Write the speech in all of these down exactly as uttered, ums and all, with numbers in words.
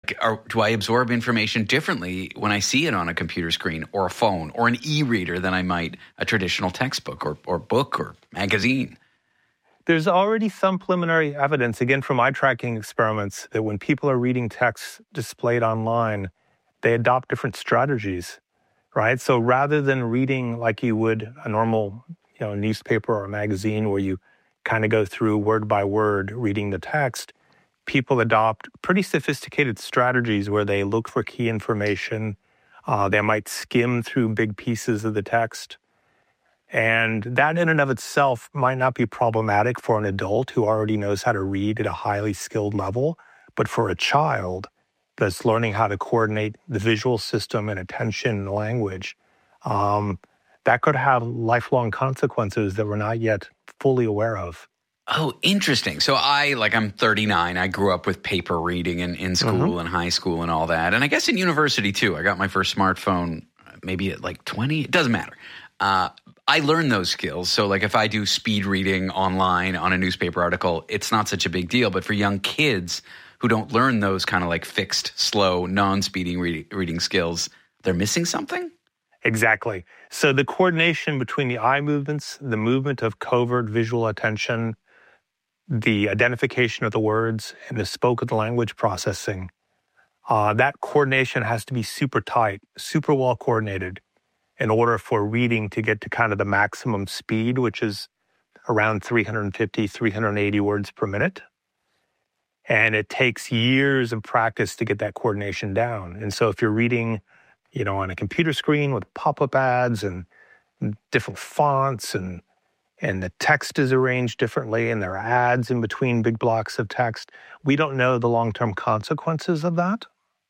Like, are, do I absorb information differently when I see it on a computer screen or a phone or an e-reader than I might a traditional textbook or, or book or magazine? There's already some preliminary evidence, again, from eye tracking experiments, that when people are reading text displayed online, they adopt different strategies, right? So rather than reading like you would a normal, you know, newspaper or a magazine where you kind of go through word by word reading the text, people adopt pretty sophisticated strategies where they look for key information. Uh, they might skim through big pieces of the text. And that in and of itself might not be problematic for an adult who already knows how to read at a highly skilled level. But for a child that's learning how to coordinate the visual system and attention and language, um, that could have lifelong consequences that we're not yet fully aware of. Oh, interesting. So I, like, I'm thirty-nine. I grew up with paper reading in, in school mm-hmm. and high school and all that. And I guess in university, too. I got my first smartphone maybe at like twenty. It doesn't matter. Uh, I learned those skills. So, like, if I do speed reading online on a newspaper article, it's not such a big deal. But for young kids who don't learn those kind of like fixed, slow, non-speeding reading, reading skills, they're missing something? Exactly. So the coordination between the eye movements, the movement of covert visual attention, the identification of the words, and the spoken language processing, uh, that coordination has to be super tight, super well coordinated in order for reading to get to kind of the maximum speed, which is around three hundred fifty, three hundred eighty words per minute. And it takes years of practice to get that coordination down. And so if you're reading, you know, on a computer screen with pop-up ads and different fonts and and the text is arranged differently and there are ads in between big blocks of text, we don't know the long-term consequences of that.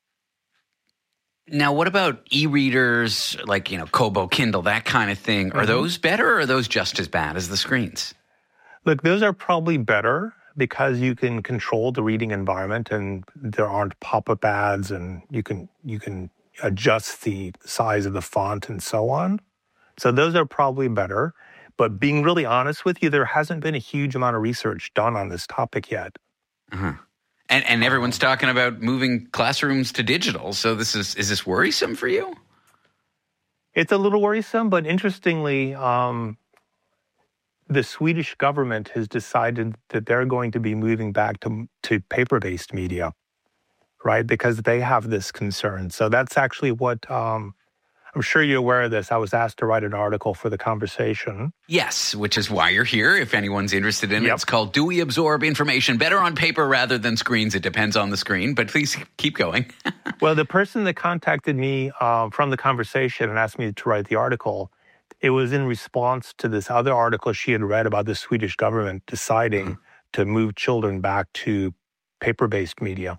Now, what about e-readers like, you know, Kobo, Kindle, that kind of thing? Are mm-hmm. those better or are those just as bad as the screens? Look, those are probably better because you can control the reading environment and there aren't pop-up ads and you can you can adjust the size of the font and so on. So those are probably better. But being really honest with you, there hasn't been a huge amount of research done on this topic yet. Uh-huh. And and everyone's talking about moving classrooms to digital. So this is is this worrisome for you? It's a little worrisome, but interestingly, um, the Swedish government has decided that they're going to be moving back to to paper-based media, right? Because they have this concern. So that's actually what um, I'm sure you're aware of this. I was asked to write an article for The Conversation. Yes, which is why you're here, if anyone's interested in it. Yep. It's called Do We Absorb Information Better on Paper Rather Than Screens? It depends on the screen, but please keep going. Well, the person that contacted me uh, from The Conversation and asked me to write the article, it was in response to this other article she had read about the Swedish government deciding mm-hmm. to move children back to paper-based media.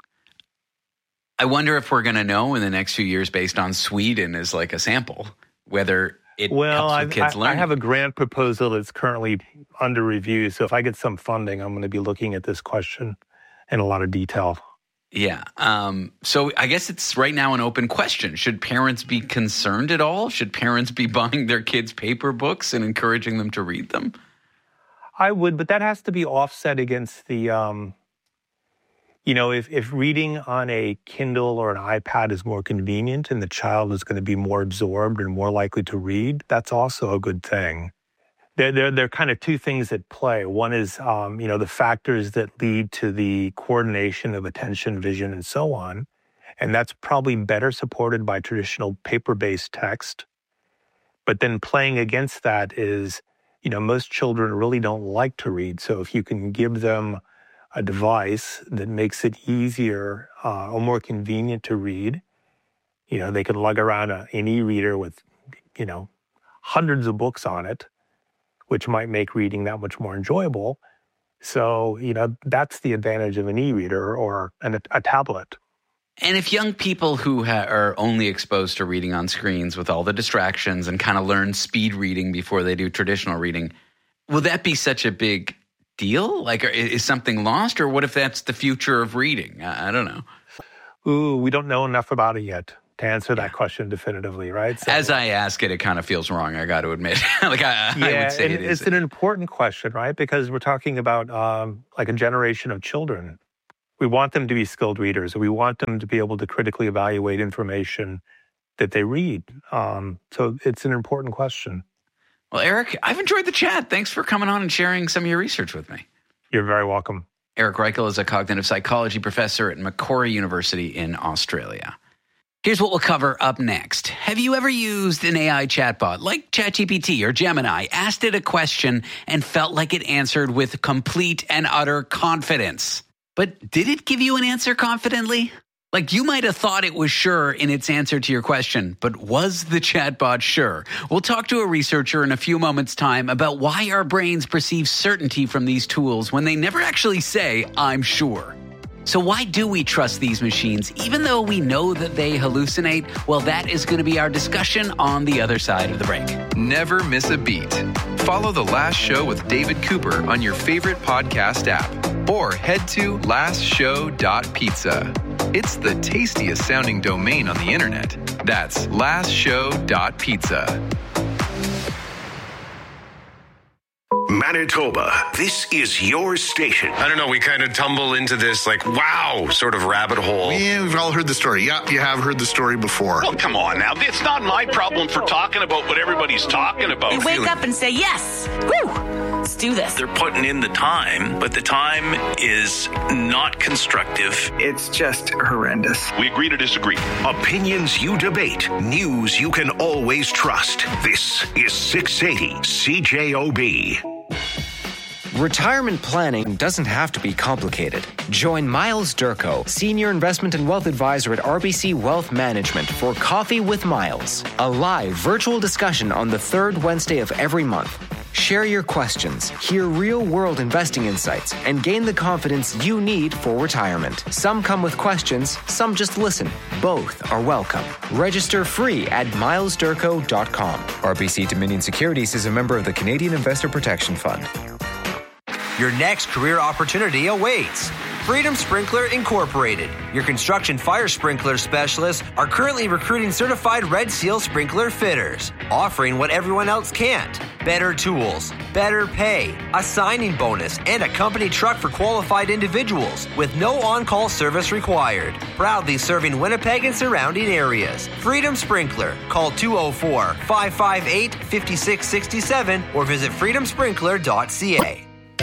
I wonder if we're going to know in the next few years, based on Sweden as like a sample, whether it well, helps with kids I, learn. I have a grant proposal that's currently under review. So if I get some funding, I'm going to be looking at this question in a lot of detail. Yeah. Um, so I guess it's right now an open question. Should parents be concerned at all? Should parents be buying their kids paper books and encouraging them to read them? I would, but that has to be offset against the... Um, You know, if, if reading on a Kindle or an iPad is more convenient and the child is going to be more absorbed and more likely to read, that's also a good thing. There, there, there are kind of two things at play. One is, um, you know, the factors that lead to the coordination of attention, vision, and so on. And that's probably better supported by traditional paper-based text. But then playing against that is, you know, most children really don't like to read. So if you can give them a device that makes it easier uh, or more convenient to read. You know, they can lug around a, an e-reader with, you know, hundreds of books on it, which might make reading that much more enjoyable. So, you know, that's the advantage of an e-reader or an, a tablet. And if young people who ha- are only exposed to reading on screens with all the distractions and kind of learn speed reading before they do traditional reading, will that be such a big deal? Like, is something lost, or what if that's the future of reading? I, I don't know. Ooh, we don't know enough about it yet to answer that yeah. question definitively, right? So, As I ask it, it kind of feels wrong, I got to admit. like, I, yeah, I would say it is. It's an important question, right? Because we're talking about um, like a generation of children We want them to be skilled readers. We want them to be able to critically evaluate information that they read. Um, so it's an important question. Well, Eric, I've enjoyed the chat. Thanks for coming on and sharing some of your research with me. You're very welcome. Eric Reichel is a cognitive psychology professor at Macquarie University in Australia. Here's what we'll cover up next. Have you ever used an A I chatbot like ChatGPT or Gemini, asked it a question, and felt like it answered with complete and utter confidence? But did it give you an answer confidently? Like, you might have thought it was sure in its answer to your question, but was the chatbot sure? We'll talk to a researcher in a few moments' time about why our brains perceive certainty from these tools when they never actually say, I'm sure. So why do we trust these machines, even though we know that they hallucinate? Well, that is going to be our discussion on the other side of the break. Never miss a beat. Follow The Last Show with David Cooper on your favorite podcast app, or head to last show dot pizza. It's the tastiest sounding domain on the internet. That's last show dot pizza. Manitoba, this is your station. I don't know, we kind of tumble into this, like, wow, sort of rabbit hole. Yeah, we've all heard the story. Yeah, you have heard the story before. Well, come on now. It's not my problem for talking about what everybody's talking about. You wake up and say, yes, woo, let's do this. They're putting in the time, but the time is not constructive. It's just horrendous. We agree to disagree. Opinions you debate, news you can always trust. This is six eighty C J O B. Retirement planning doesn't have to be complicated. Join Miles Durko, Senior Investment and Wealth Advisor at R B C Wealth Management, for Coffee with Miles, a live virtual discussion on the third Wednesday of every month. Share your questions, hear real-world investing insights, and gain the confidence you need for retirement. Some come with questions, some just listen. Both are welcome. Register free at miles durko dot com. R B C Dominion Securities is a member of the Canadian Investor Protection Fund. Your next career opportunity awaits. Freedom Sprinkler Incorporated, your construction fire sprinkler specialists, are currently recruiting certified Red Seal sprinkler fitters, offering what everyone else can't. Better tools, better pay, a signing bonus, and a company truck for qualified individuals with no on-call service required. Proudly serving Winnipeg and surrounding areas. Freedom Sprinkler. Call two oh four, five five eight, five six six seven or visit freedom sprinkler dot c a.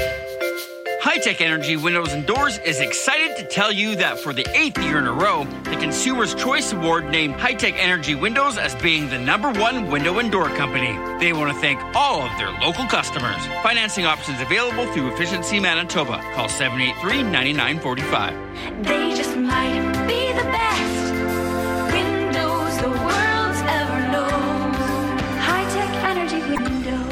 High-Tech Energy Windows and Doors is excited to tell you that for the eighth year in a row, the Consumer's Choice Award named High-Tech Energy Windows as being the number one window and door company. They want to thank all of their local customers. Financing options available through Efficiency Manitoba. Call seven eight three, nine nine four five. They just might be the best windows the world's ever known. High-Tech Energy Windows.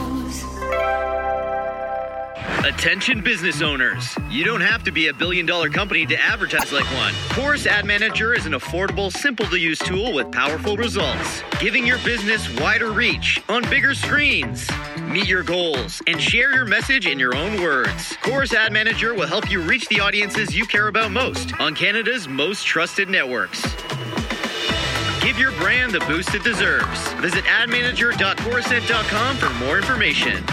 Attention business owners. You don't have to be a billion dollar company to advertise like one. Chorus Ad Manager is an affordable, simple to use tool with powerful results, giving your business wider reach on bigger screens. Meet your goals and share your message in your own words. Chorus Ad Manager will help you reach the audiences you care about most on Canada's most trusted networks. Give your brand the boost it deserves. Visit ad manager dot chorusnet dot com for more information.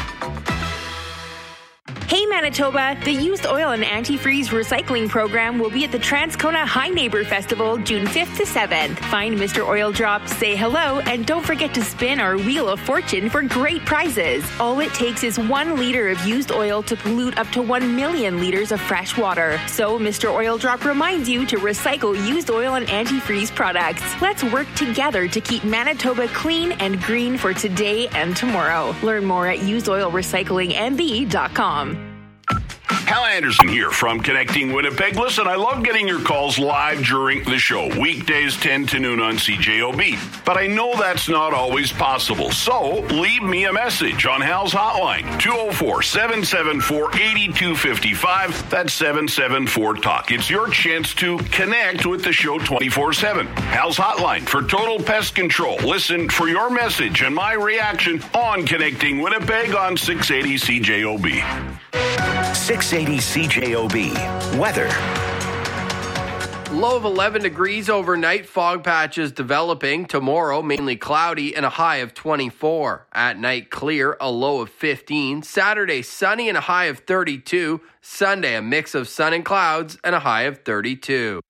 Hey Manitoba, the Used Oil and Antifreeze Recycling Program will be at the Transcona High Neighbor Festival June fifth to seventh. Find Mister Oil Drop, say hello, and don't forget to spin our Wheel of Fortune for great prizes. All it takes is one liter of used oil to pollute up to one million liters of fresh water. So Mister Oil Drop reminds you to recycle used oil and antifreeze products. Let's work together to keep Manitoba clean and green for today and tomorrow. Learn more at used oil recycling m b dot com. Hal Anderson here from Connecting Winnipeg. Listen, I love getting your calls live during the show, weekdays ten to noon on C J O B. But I know that's not always possible. So leave me a message on Hal's hotline, two oh four, seven seven four, eight two five five. That's seven seven four talk. It's your chance to connect with the show twenty-four seven. Hal's hotline for total pest control. Listen for your message and my reaction on Connecting Winnipeg on six eighty C J O B. six eighty C J O B. Weather. low of eleven degrees overnight, fog patches developing. Tomorrow, mainly cloudy and a high of twenty-four. At night, clear, a low of fifteen. Saturday, sunny and a high of thirty-two. Sunday, a mix of sun and clouds and a high of thirty-two.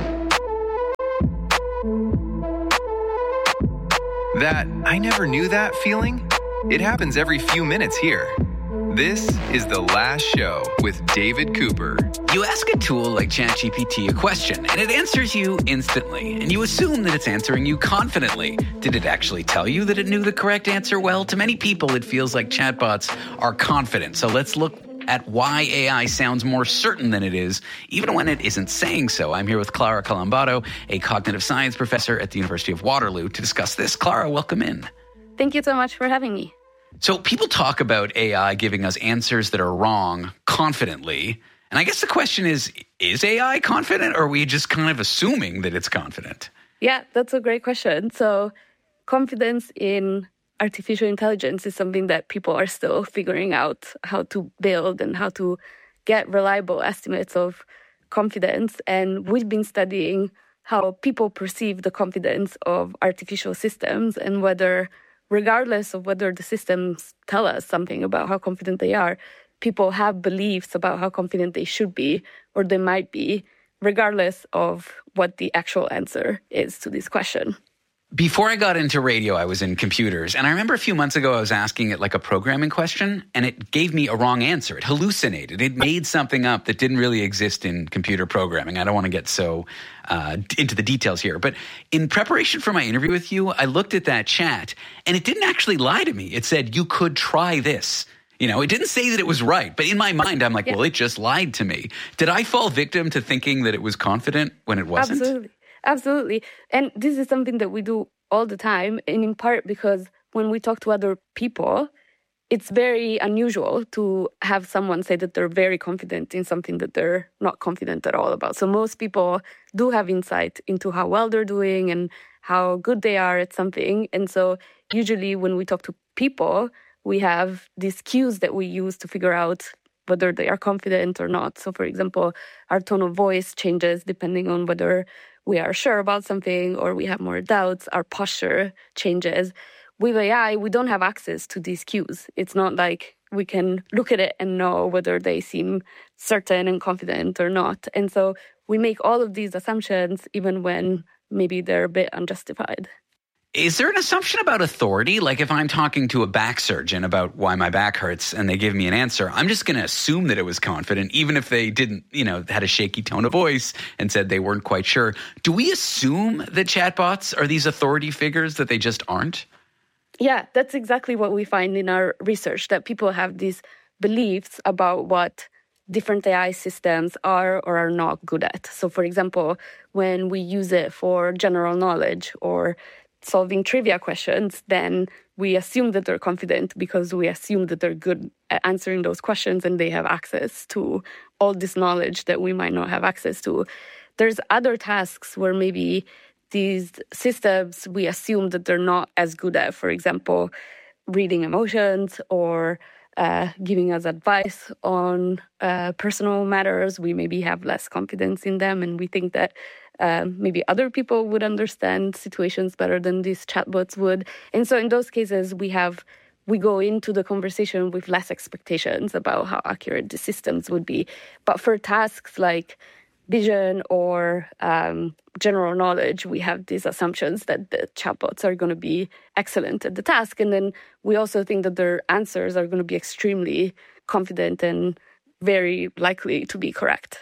That I never knew that feeling? It happens every few minutes here. This is The Last Show with David Cooper. You ask a tool like ChatGPT a question, and it answers you instantly, and you assume that it's answering you confidently. Did it actually tell you that it knew the correct answer? Well, to many people, it feels like chatbots are confident. So let's look at why A I sounds more certain than it is, even when it isn't saying so. I'm here with Clara Colombato, a cognitive science professor at the University of Waterloo, to discuss this. Clara, welcome in. Thank you so much for having me. So people talk about A I giving us answers that are wrong confidently. And I guess the question is, is A I confident, or are we just kind of assuming that it's confident? Yeah, that's a great question. So confidence in artificial intelligence is something that people are still figuring out how to build and how to get reliable estimates of confidence. And we've been studying how people perceive the confidence of artificial systems and whether, regardless of whether the systems tell us something about how confident they are, people have beliefs about how confident they should be or they might be, regardless of what the actual answer is to this question. Before I got into radio, I was in computers. And I remember a few months ago, I was asking it like a programming question, and it gave me a wrong answer. It hallucinated. It made something up that didn't really exist in computer programming. I don't want to get so uh, into the details here. But in preparation for my interview with you, I looked at that chat, and it didn't actually lie to me. It said, you could try this. You know, it didn't say that it was right. But in my mind, I'm like, yeah. well, it just lied to me. Did I fall victim to thinking that it was confident when it wasn't? Absolutely. Absolutely. And this is something that we do all the time, and in part because when we talk to other people, it's very unusual to have someone say that they're very confident in something that they're not confident at all about. So most people do have insight into how well they're doing and how good they are at something. And so usually when we talk to people, we have these cues that we use to figure out whether they are confident or not. So for example, our tone of voice changes depending on whether we are sure about something or we have more doubts. Our posture changes. With A I, we don't have access to these cues. It's not like we can look at it and know whether they seem certain and confident or not. And so we make all of these assumptions even when maybe they're a bit unjustified. Is there an assumption about authority? Like if I'm talking to a back surgeon about why my back hurts and they give me an answer, I'm just going to assume that it was confident, even if they didn't, you know, had a shaky tone of voice and said they weren't quite sure. Do we assume that chatbots are these authority figures that they just aren't? Yeah, that's exactly what we find in our research, that people have these beliefs about what different A I systems are or are not good at. So for example, when we use it for general knowledge or solving trivia questions, then we assume that they're confident because we assume that they're good at answering those questions and they have access to all this knowledge that we might not have access to. There's other tasks where maybe these systems, we assume that they're not as good at, for example, reading emotions or uh, giving us advice on uh, personal matters. We maybe have less confidence in them, and we think that Um, maybe other people would understand situations better than these chatbots would. And so in those cases, we have we go into the conversation with less expectations about how accurate the systems would be. But for tasks like vision or um, general knowledge, we have these assumptions that the chatbots are going to be excellent at the task. And then we also think that their answers are going to be extremely confident and very likely to be correct.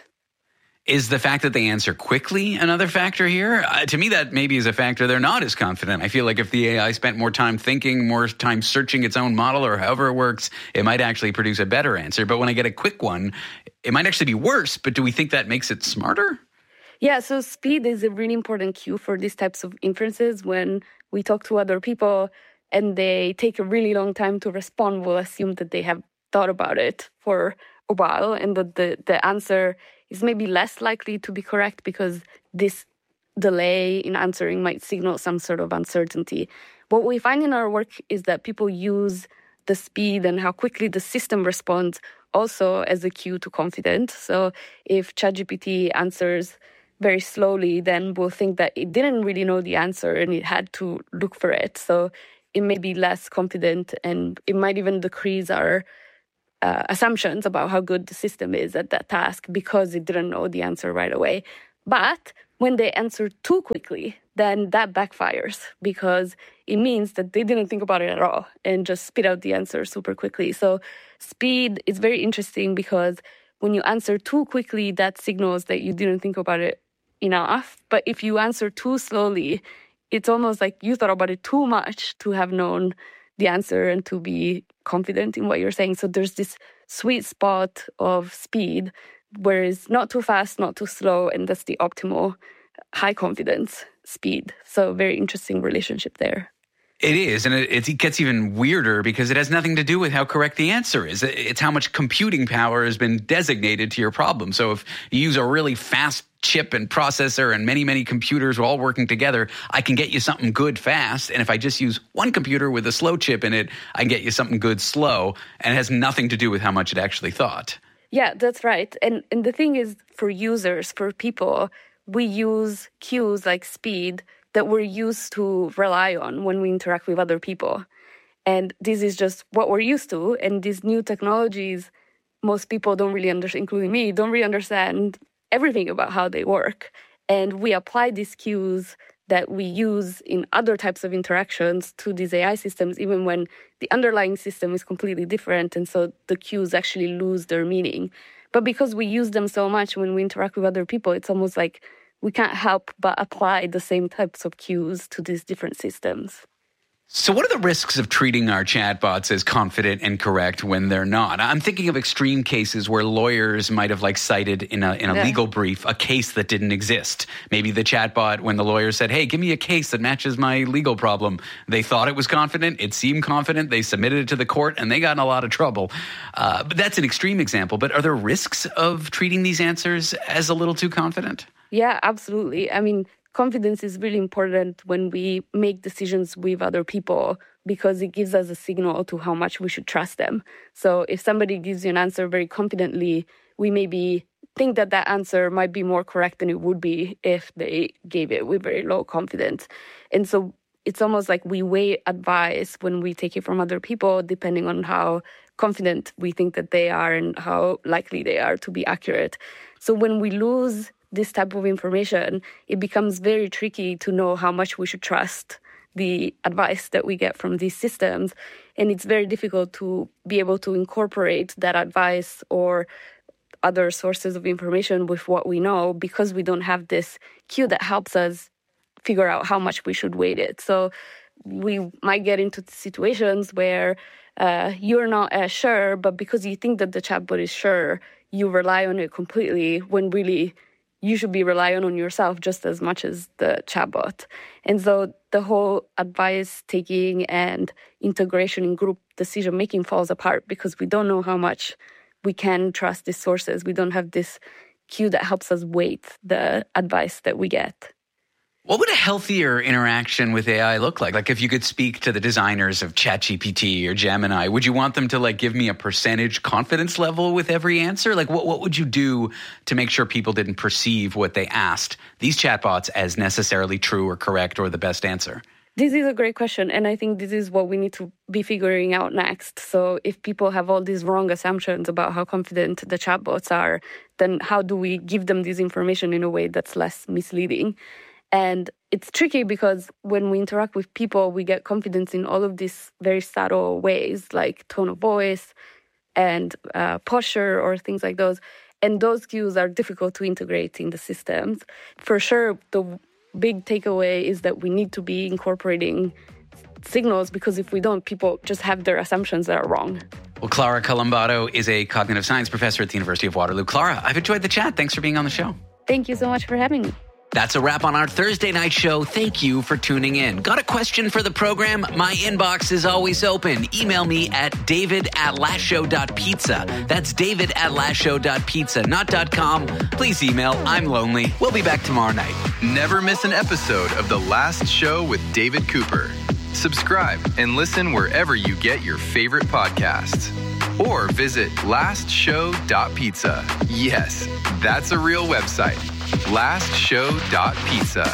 Is the fact that they answer quickly another factor here? Uh, to me, that maybe is a factor they're not as confident. I feel like if the A I spent more time thinking, more time searching its own model or however it works, it might actually produce a better answer. But when I get a quick one, it might actually be worse. But do we think that makes it smarter? Yeah, so speed is a really important cue for these types of inferences. When we talk to other people and they take a really long time to respond, we'll assume that they have thought about it for a while and that the, the answer is maybe less likely to be correct because this delay in answering might signal some sort of uncertainty. What we find in our work is that people use the speed and how quickly the system responds also as a cue to confidence. So if ChatGPT answers very slowly, then will think that it didn't really know the answer and it had to look for it. So it may be less confident, and it might even decrease our uh, assumptions about how good the system is at that task because it didn't know the answer right away. But when they answer too quickly, then that backfires because it means that they didn't think about it at all and just spit out the answer super quickly. So speed is very interesting because when you answer too quickly, that signals that you didn't think about it enough. But if you answer too slowly, it's almost like you thought about it too much to have known the answer and to be confident in what you're saying. So there's this sweet spot of speed where it's not too fast, not too slow, and that's the optimal high confidence speed. So very interesting relationship there. It is, and it, it gets even weirder because it has nothing to do with how correct the answer is. It's how much computing power has been designated to your problem. So if you use a really fast chip and processor and many, many computers all working together, I can get you something good fast. And if I just use one computer with a slow chip in it, I can get you something good slow. And it has nothing to do with how much it actually thought. Yeah, that's right. And and the thing is, for users, for people, we use cues like speed that we're used to rely on when we interact with other people. And this is just what we're used to. And these new technologies, most people don't really understand, including me, don't really understand everything about how they work. And we apply these cues that we use in other types of interactions to these A I systems, even when the underlying system is completely different. And so the cues actually lose their meaning. But because we use them so much when we interact with other people, it's almost like we can't help but apply the same types of cues to these different systems. So what are the risks of treating our chatbots as confident and correct when they're not? I'm thinking of extreme cases where lawyers might have like cited in a in a yeah. legal brief a case that didn't exist. Maybe the chatbot, when the lawyer said, hey, give me a case that matches my legal problem, they thought it was confident, it seemed confident, they submitted it to the court, and they got in a lot of trouble. Uh, but that's an extreme example. But are there risks of treating these answers as a little too confident? Yeah, absolutely. I mean, confidence is really important when we make decisions with other people because it gives us a signal to how much we should trust them. So if somebody gives you an answer very confidently, we maybe think that that answer might be more correct than it would be if they gave it with very low confidence. And so it's almost like we weigh advice when we take it from other people depending on how confident we think that they are and how likely they are to be accurate. So when we lose this type of information, it becomes very tricky to know how much we should trust the advice that we get from these systems. And it's very difficult to be able to incorporate that advice or other sources of information with what we know because we don't have this cue that helps us figure out how much we should weight it. So we might get into situations where uh, you're not as sure, but because you think that the chatbot is sure, you rely on it completely when really you should be relying on yourself just as much as the chatbot. And so the whole advice taking and integration in group decision making falls apart because we don't know how much we can trust these sources. We don't have this cue that helps us weight the advice that we get. What would a healthier interaction with A I look like? Like if you could speak to the designers of ChatGPT or Gemini, would you want them to like give me a percentage confidence level with every answer? Like what, what would you do to make sure people didn't perceive what they asked these chatbots as necessarily true or correct or the best answer? This is a great question. And I think this is what we need to be figuring out next. So if people have all these wrong assumptions about how confident the chatbots are, then how do we give them this information in a way that's less misleading? And it's tricky because when we interact with people, we get confidence in all of these very subtle ways, like tone of voice and uh, posture or things like those. And those cues are difficult to integrate in the systems. For sure, the big takeaway is that we need to be incorporating signals because if we don't, people just have their assumptions that are wrong. Well, Clara Colombato is a cognitive science professor at the University of Waterloo. Clara, I've enjoyed the chat. Thanks for being on the show. Thank you so much for having me. That's a wrap on our Thursday night show. Thank you for tuning in. Got a question for the program? My inbox is always open. Email me at david at lastshow.pizza. That's david at lastshow.pizza, not .com. Please email. I'm lonely. We'll be back tomorrow night. Never miss an episode of The Last Show with David Cooper. Subscribe and listen wherever you get your favorite podcasts. Or visit last show dot pizza. Yes, that's a real website. last show dot pizza.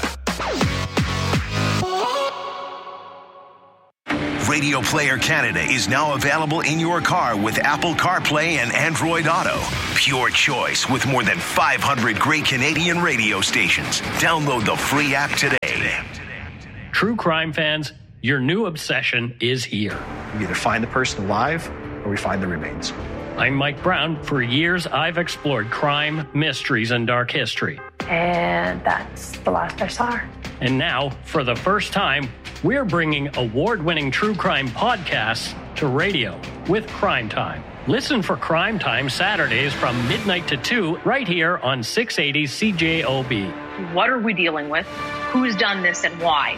Radio Player Canada is now available in your car with Apple CarPlay and Android Auto. Pure choice with more than five hundred great Canadian radio stations. Download the free app today. True crime fans, your new obsession is here. We either find the person alive or we find the remains. I'm Mike Brown. For years, I've explored crime, mysteries, and dark history. And that's the last I saw her. And now, for the first time, we're bringing award-winning true crime podcasts to radio with Crime Time. Listen for Crime Time Saturdays from midnight to two right here on six eighty C J O B. What are we dealing with? Who's done this and why?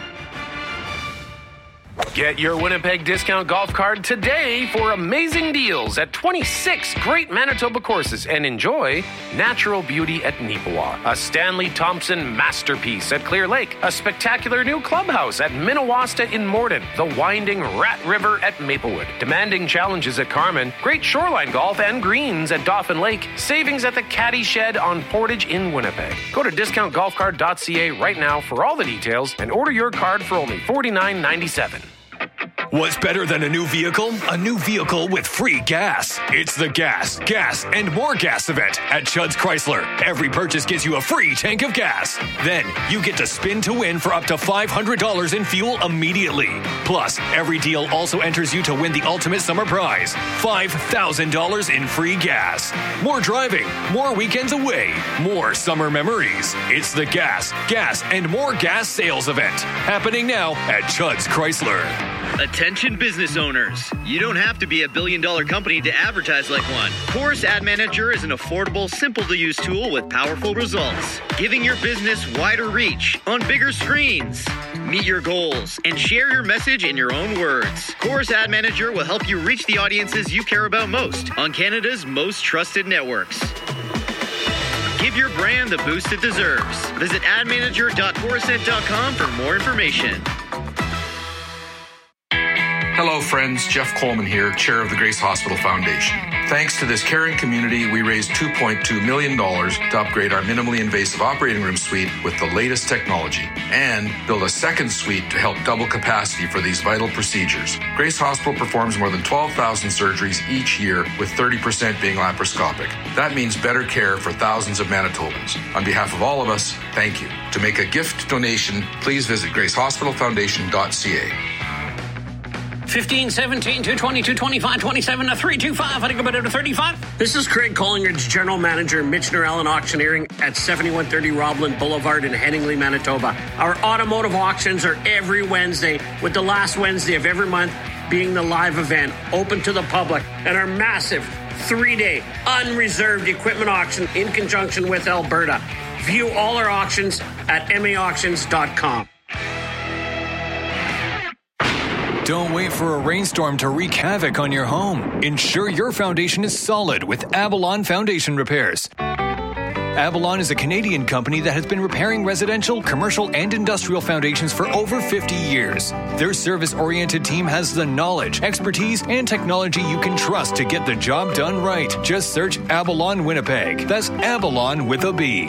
Get your Winnipeg discount golf card today for amazing deals at twenty-six great Manitoba courses and enjoy natural beauty at Neepawa, a Stanley Thompson masterpiece at Clear Lake, a spectacular new clubhouse at Minnewasta in Morden, the winding Rat River at Maplewood, demanding challenges at Carmen, great shoreline golf and greens at Dauphin Lake, savings at the Caddy Shed on Portage in Winnipeg. Go to discount golf card dot c a right now for all the details and order your card for only forty-nine ninety-seven. What's better than a new vehicle? A new vehicle with free gas. It's the Gas, Gas, and More Gas event at Chudd's Chrysler. Every purchase gets you a free tank of gas. Then you get to spin to win for up to five hundred dollars in fuel immediately. Plus, every deal also enters you to win the ultimate summer prize, five thousand dollars in free gas. More driving, more weekends away, more summer memories. It's the Gas, Gas, and More Gas sales event happening now at Chudd's Chrysler. Attention business owners. You don't have to be a billion dollar company to advertise like one. Chorus Ad Manager is an affordable, simple to use tool with powerful results, giving your business wider reach on bigger screens. Meet your goals and share your message in your own words. Chorus Ad Manager will help you reach the audiences you care about most on Canada's most trusted networks. Give your brand the boost it deserves. Visit ad manager dot chorused dot com for more information. Hello, friends. Jeff Coleman here, chair of the Grace Hospital Foundation. Thanks to this caring community, we raised two point two million dollars to upgrade our minimally invasive operating room suite with the latest technology and build a second suite to help double capacity for these vital procedures. Grace Hospital performs more than twelve thousand surgeries each year, with thirty percent being laparoscopic. That means better care for thousands of Manitobans. On behalf of all of us, thank you. To make a gift donation, please visit grace hospital foundation dot c a. fifteen, seventeen, two twenty, two twenty-five, twenty-seven, three twenty-five, I think about it to thirty-five. This is Craig Collingridge, General Manager, Michener Allen Auctioneering at seventy-one thirty Robland Boulevard in Headingley, Manitoba. Our automotive auctions are every Wednesday, with the last Wednesday of every month being the live event, open to the public, and our massive three-day unreserved equipment auction in conjunction with Alberta. View all our auctions at m a auctions dot com. Don't wait for a rainstorm to wreak havoc on your home. Ensure your foundation is solid with Avalon Foundation Repairs. Avalon is a Canadian company that has been repairing residential, commercial, and industrial foundations for over fifty years. Their service-oriented team has the knowledge, expertise, and technology you can trust to get the job done right. Just search Avalon Winnipeg. That's Avalon with a B.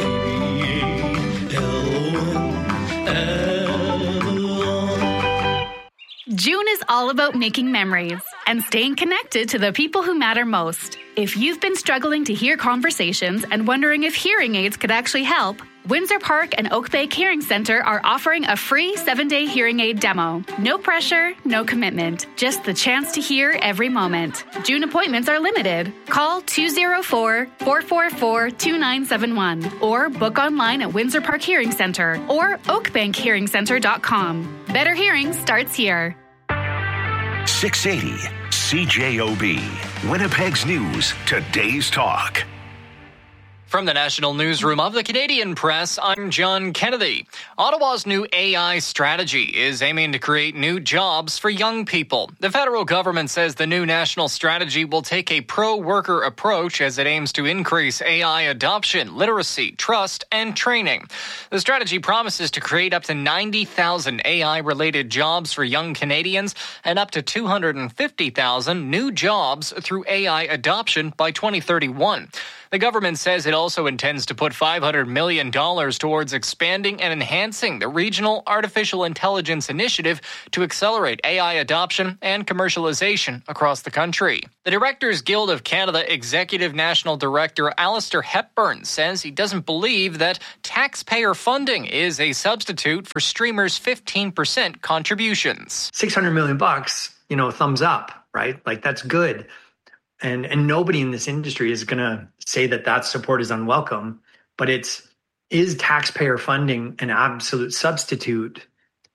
June is all about making memories and staying connected to the people who matter most. If you've been struggling to hear conversations and wondering if hearing aids could actually help, Windsor Park and Oak Bay Hearing Center are offering a free seven-day hearing aid demo. No pressure, no commitment, just the chance to hear every moment. June appointments are limited. Call two oh four, four four four, two nine seven one or book online at Windsor Park Hearing Center or oak bank hearing center dot com. Better hearing starts here. six eighty C J O B, Winnipeg's News, Today's Talk. From the National Newsroom of the Canadian Press, I'm John Kennedy. Ottawa's new A I strategy is aiming to create new jobs for young people. The federal government says the new national strategy will take a pro-worker approach as it aims to increase A I adoption, literacy, trust, and training. The strategy promises to create up to ninety thousand A I-related jobs for young Canadians and up to two hundred fifty thousand new jobs through A I adoption by twenty thirty-one. The government says it also intends to put five hundred million dollars towards expanding and enhancing the Regional Artificial Intelligence Initiative to accelerate A I adoption and commercialization across the country. The Directors Guild of Canada Executive National Director Alistair Hepburn says he doesn't believe that taxpayer funding is a substitute for streamers' fifteen percent contributions. six hundred million bucks, you know, thumbs up, right? Like, that's good. And and nobody in this industry is going to say that that support is unwelcome, but it's, is taxpayer funding an absolute substitute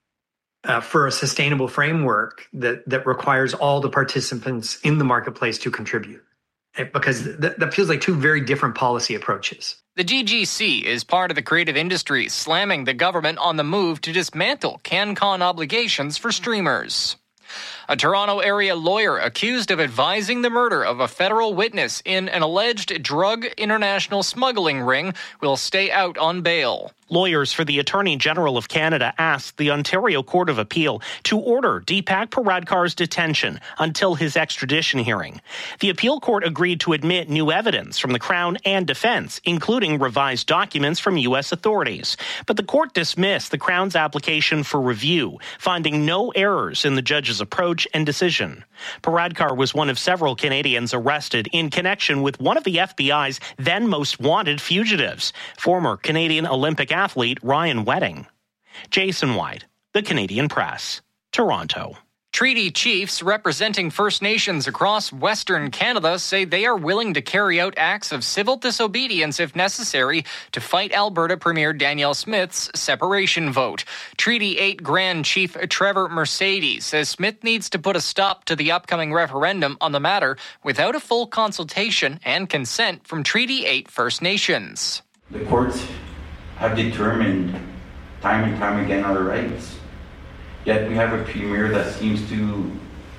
uh, for a sustainable framework that, that requires all the participants in the marketplace to contribute? Because th- that feels like two very different policy approaches. The G G C is part of the creative industry, slamming the government on the move to dismantle CanCon obligations for streamers. A Toronto area lawyer accused of advising the murder of a federal witness in an alleged drug international smuggling ring will stay out on bail. Lawyers for the Attorney General of Canada asked the Ontario Court of Appeal to order Deepak Paradkar's detention until his extradition hearing. The appeal court agreed to admit new evidence from the Crown and defense, including revised documents from U S authorities. But the court dismissed the Crown's application for review, finding no errors in the judge's approach and decision. Paradkar was one of several Canadians arrested in connection with one of the F B I's then most wanted fugitives, former Canadian Olympic athlete Ryan Wedding. Jason White, The Canadian Press, Toronto. Treaty chiefs representing First Nations across Western Canada say they are willing to carry out acts of civil disobedience if necessary to fight Alberta Premier Danielle Smith's separation vote. Treaty eight Grand Chief Trevor Mercedes says Smith needs to put a stop to the upcoming referendum on the matter without a full consultation and consent from Treaty eight First Nations. The courts have determined time and time again our rights. Yet we have a premier that seems to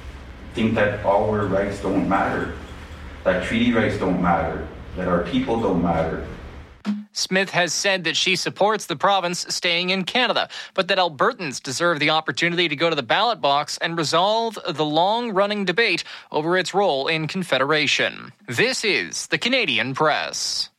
think that all our rights don't matter, that treaty rights don't matter, that our people don't matter. Smith has said that she supports the province staying in Canada, but that Albertans deserve the opportunity to go to the ballot box and resolve the long-running debate over its role in Confederation. This is the Canadian Press.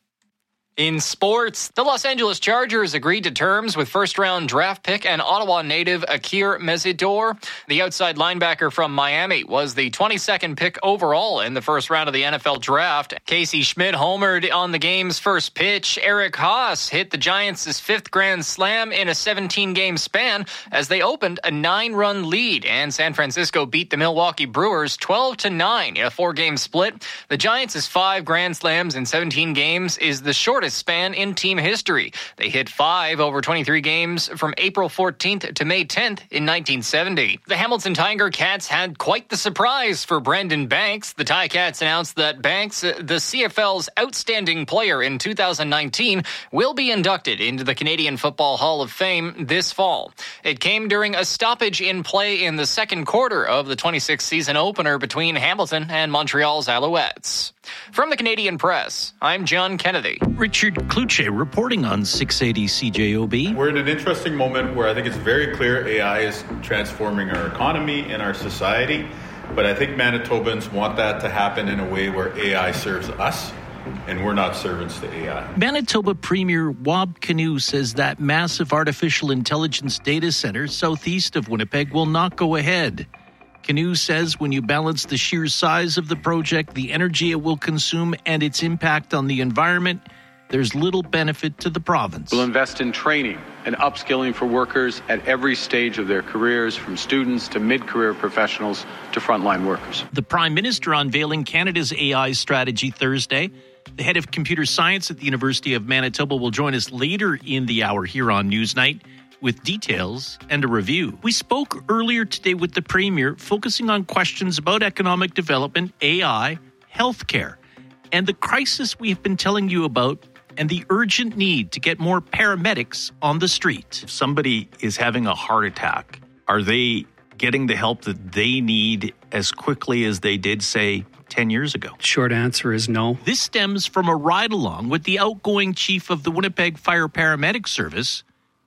In sports, the Los Angeles Chargers agreed to terms with first-round draft pick and Ottawa native Akir Mesidor. The outside linebacker from Miami was the twenty-second pick overall in the first round of the N F L draft. Casey Schmidt homered on the game's first pitch. Eric Haas hit the Giants' fifth grand slam in a seventeen-game span as they opened a nine-run lead, and San Francisco beat the Milwaukee Brewers twelve to nine in a four-game split. The Giants' five grand slams in seventeen games is the shortest span in team history. They hit five over twenty-three games from April fourteenth to May tenth in nineteen seventy. The Hamilton Tiger Cats had quite the surprise for Brendan Banks. The Ticats announced that Banks, the C F L's outstanding player in two thousand nineteen, will be inducted into the Canadian Football Hall of Fame this fall. It came during a stoppage in play in the second quarter of the twenty-sixth season opener between Hamilton and Montreal's Alouettes. From the Canadian Press, I'm John Kennedy. Richard Kluche reporting on six eighty C J O B. We're in an interesting moment where I think it's very clear A I is transforming our economy and our society, but I think Manitobans want that to happen in a way where A I serves us and we're not servants to A I. Manitoba Premier Wab Kinew says that massive artificial intelligence data center southeast of Winnipeg will not go ahead. Kinew says when you balance the sheer size of the project, the energy it will consume, and its impact on the environment, there's little benefit to the province. We'll invest in training and upskilling for workers at every stage of their careers, from students to mid-career professionals to frontline workers. The Prime Minister unveiling Canada's A I strategy Thursday. The head of computer science at the University of Manitoba will join us later in the hour here on Newsnight with details and a review. We spoke earlier today with the Premier, focusing on questions about economic development, A I, healthcare, and the crisis we have been telling you about, and the urgent need to get more paramedics on the street. If somebody is having a heart attack, are they getting the help that they need as quickly as they did, say, ten years ago? Short answer is no. This stems from a ride-along with the outgoing chief of the Winnipeg Fire Paramedic Service,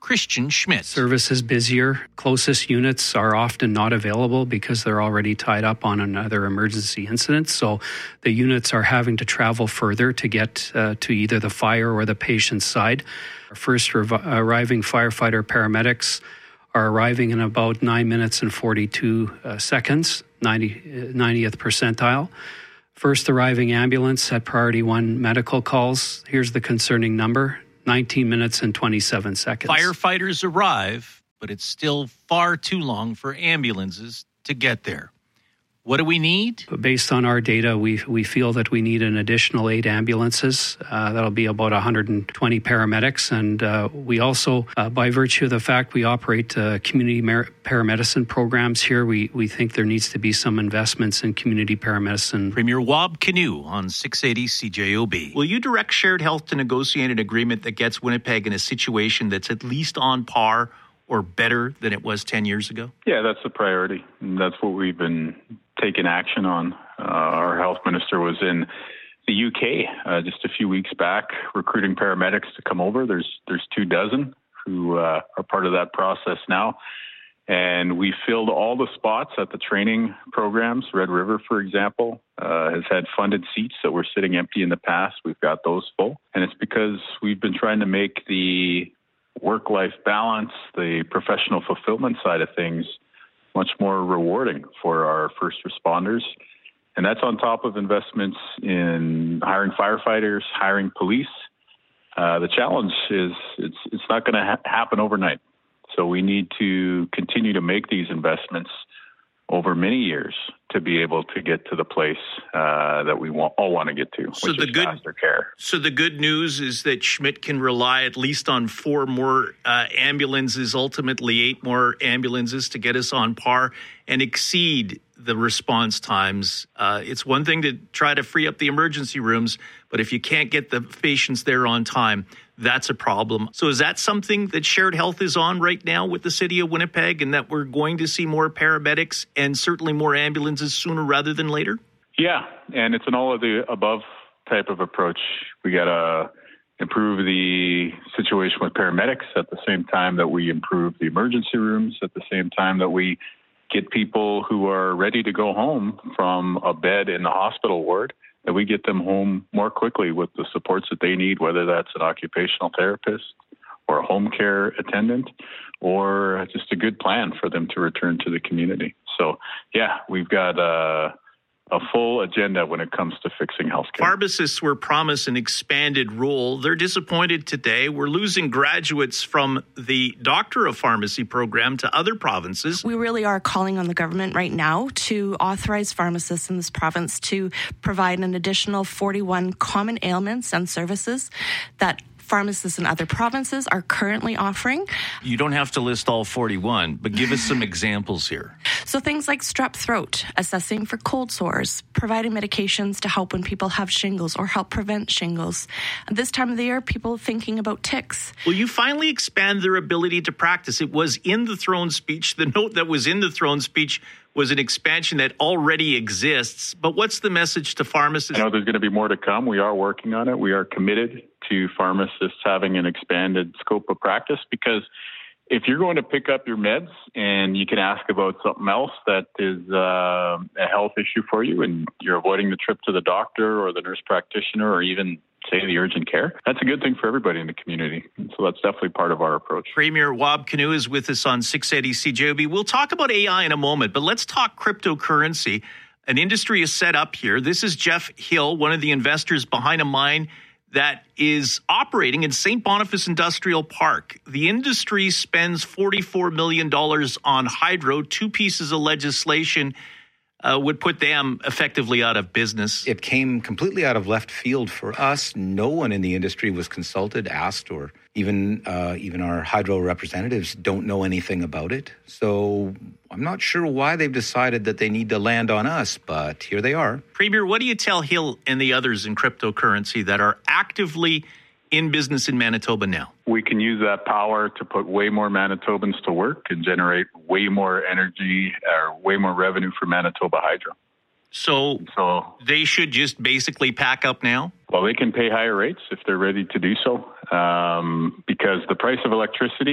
Christian Schmidt. Service is busier. Closest units are often not available because they're already tied up on another emergency incident. So the units are having to travel further to get uh, to either the fire or the patient's side. Our first rev- arriving firefighter paramedics are arriving in about nine minutes and forty-two uh, seconds, ninety, ninetieth percentile. First arriving ambulance at priority one medical calls. Here's the concerning number. nineteen minutes and twenty-seven seconds. Firefighters arrive, but it's still far too long for ambulances to get there. What do we need? Based on our data, we we feel that we need an additional eight ambulances. Uh, that'll be about one hundred twenty paramedics. And uh, we also, uh, by virtue of the fact we operate uh, community mer- paramedicine programs here, we, we think there needs to be some investments in community paramedicine. Premier Wab Kinew on six eighty C J O B. Will you direct Shared Health to negotiate an agreement that gets Winnipeg in a situation that's at least on par or better than it was ten years ago? Yeah, that's the priority. And that's what we've been taking action on. Uh, our health minister was in the U K uh, just a few weeks back recruiting paramedics to come over. There's there's two dozen who uh, are part of that process now. And we filled all the spots at the training programs. Red River, for example, uh, has had funded seats that were sitting empty in the past. We've got those full. And it's because we've been trying to make the work-life balance, the professional fulfillment side of things, much more rewarding for our first responders. And that's on top of investments in hiring firefighters, hiring police. Uh, the challenge is it's it's not going to ha- happen overnight. So we need to continue to make these investments over many years to be able to get to the place uh, that we want, all want to get to, so which the is good, faster care. So the good news is that Schmidt can rely at least on four more uh, ambulances, ultimately eight more ambulances to get us on par and exceed the response times. Uh, it's one thing to try to free up the emergency rooms, but if you can't get the patients there on time, that's a problem. So is that something that Shared Health is on right now with the city of Winnipeg, and that we're going to see more paramedics and certainly more ambulances sooner rather than later? Yeah, and it's an all of the above type of approach. We got to improve the situation with paramedics at the same time that we improve the emergency rooms, at the same time that we get people who are ready to go home from a bed in the hospital ward, that we get them home more quickly with the supports that they need, whether that's an occupational therapist or a home care attendant or just a good plan for them to return to the community. So, yeah, we've got uh, a full agenda when it comes to fixing healthcare. Pharmacists were promised an expanded role. They're disappointed today. We're losing graduates from the Doctor of Pharmacy program to other provinces. We really are calling on the government right now to authorize pharmacists in this province to provide an additional forty-one common ailments and services that pharmacists in other provinces are currently offering. You don't have to list all forty-one, but give us some examples here. So things like strep throat, assessing for cold sores, providing medications to help when people have shingles or help prevent shingles. At this time of the year, people thinking about ticks. Will you finally expand their ability to practice? It was in the throne speech. The note that was in the throne speech was an expansion that already exists. But what's the message to pharmacists? I know there's going to be more to come. We are working on it. We are committed to pharmacists having an expanded scope of practice, because if you're going to pick up your meds and you can ask about something else that is uh, a health issue for you, and you're avoiding the trip to the doctor or the nurse practitioner or even, say, the urgent care, that's a good thing for everybody in the community. And so that's definitely part of our approach. Premier Wab Kinew is with us on six eighty C J O B. We'll talk about A I in a moment, but let's talk cryptocurrency. An industry is set up here. This is Jeff Hill, one of the investors behind a mine that is operating in Saint Boniface Industrial Park. The industry spends forty-four million dollars on hydro. Two pieces of legislation uh, would put them effectively out of business. It came completely out of left field for us. No one in the industry was consulted, asked, or even uh, even our hydro representatives don't know anything about it. So I'm not sure why they've decided that they need to land on us, but here they are. Premier, what do you tell Hill and the others in cryptocurrency that are actively in business in Manitoba now? We can use that power to put way more Manitobans to work and generate way more energy or way more revenue for Manitoba Hydro. So, so they should just basically pack up now? Well, they can pay higher rates if they're ready to do so, um, because the price of electricity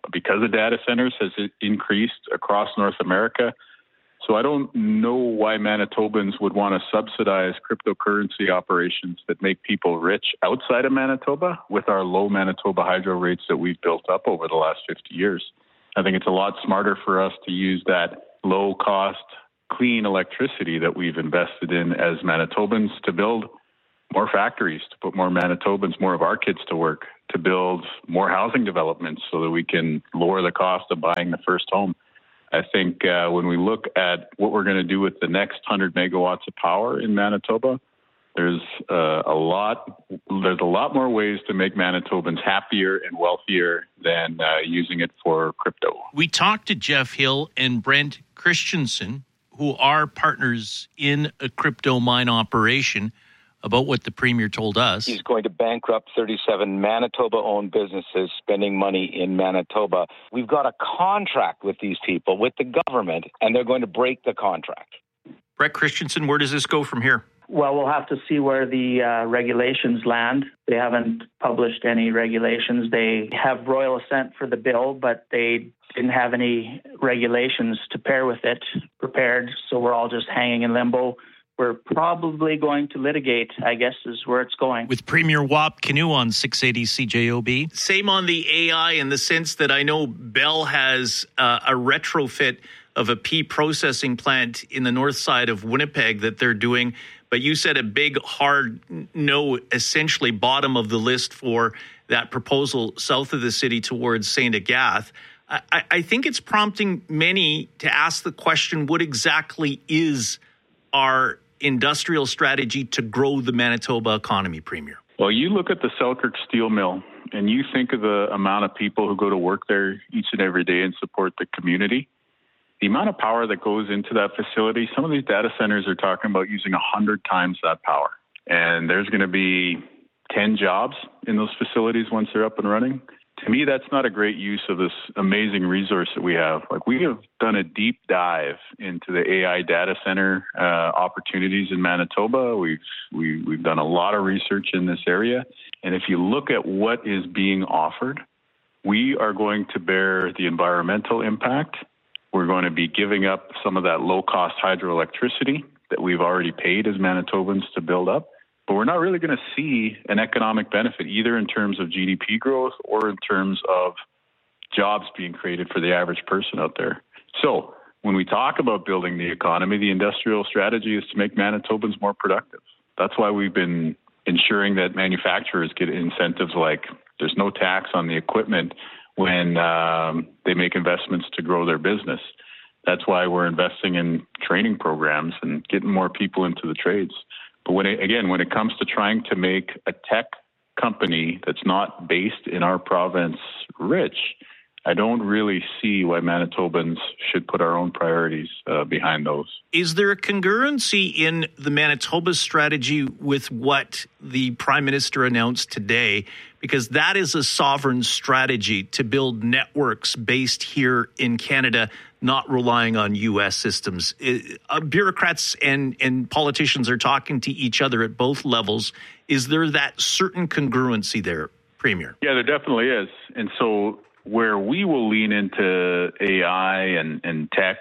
because of data centers has increased across North America. So I don't know why Manitobans would want to subsidize cryptocurrency operations that make people rich outside of Manitoba with our low Manitoba hydro rates that we've built up over the last fifty years. I think it's a lot smarter for us to use that low-cost, clean electricity that we've invested in as Manitobans to build more factories, to put more Manitobans, more of our kids to work, to build more housing developments so that we can lower the cost of buying the first home. I think uh, when we look at what we're going to do with the next one hundred megawatts of power in Manitoba, there's uh, a lot there's a lot more ways to make Manitobans happier and wealthier than uh, using it for crypto. We talked to Jeff Hill and Brent Christensen, who are partners in a crypto mine operation, about what the Premier told us. He's going to bankrupt thirty-seven Manitoba-owned businesses spending money in Manitoba. We've got a contract with these people, with the government, and they're going to break the contract. Brett Christensen, where does this go from here? Well, we'll have to see where the uh, regulations land. They haven't published any regulations. They have royal assent for the bill, but they didn't have any regulations to pair with it prepared, so we're all just hanging in limbo. We're probably going to litigate, I guess, is where it's going. With Premier Wap Kinew on six eighty C J O B. Same on the A I in the sense that I know Bell has uh, a retrofit of a pea processing plant in the north side of Winnipeg that they're doing. But you said a big, hard no, essentially bottom of the list for that proposal south of the city towards Saint Agath. I, I think it's prompting many to ask the question, what exactly is our industrial strategy to grow the Manitoba economy, Premier? Well, you look at the Selkirk Steel Mill and you think of the amount of people who go to work there each and every day and support the community. The amount of power that goes into that facility, some of these data centers are talking about using one hundred times that power. And there's going to be ten jobs in those facilities once they're up and running. To me, that's not a great use of this amazing resource that we have. Like, we have done a deep dive into the A I data center uh, opportunities in Manitoba. We've we, we've done a lot of research in this area. And if you look at what is being offered, we are going to bear the environmental impact. We're going to be giving up some of that low-cost hydroelectricity that we've already paid as Manitobans to build up. But we're not really going to see an economic benefit either in terms of G D P growth or in terms of jobs being created for the average person out there. So when we talk about building the economy, the industrial strategy is to make Manitobans more productive. That's why we've been ensuring that manufacturers get incentives like there's no tax on the equipment when um, they make investments to grow their business. That's why we're investing in training programs and getting more people into the trades. But when it, again, when it comes to trying to make a tech company that's not based in our province rich, I don't really see why Manitobans should put our own priorities uh, behind those. Is there a congruency in the Manitoba strategy with what the Prime Minister announced today? Because that is a sovereign strategy to build networks based here in Canada, not relying on U S systems. It, uh, bureaucrats and, and politicians are talking to each other at both levels. Is there that certain congruency there, Premier? Yeah, there definitely is. And so where we will lean into A I and, and tech